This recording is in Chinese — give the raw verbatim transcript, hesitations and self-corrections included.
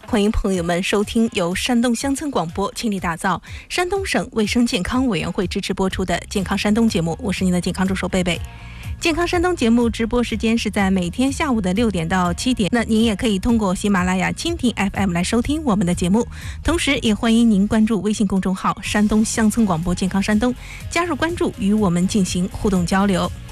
欢迎朋友们收听由山东乡村广播倾力打造、山东省卫生健康委员会支持播出的健康山东节目，我是您的健康助手贝贝。健康山东节目直播时间是在每天下午的六点到七点，那您也可以通过喜马拉雅蜻蜓 F M 来收听我们的节目，同时也欢迎您关注微信公众号山东乡村广播健康山东，加入关注与我们进行互动交流。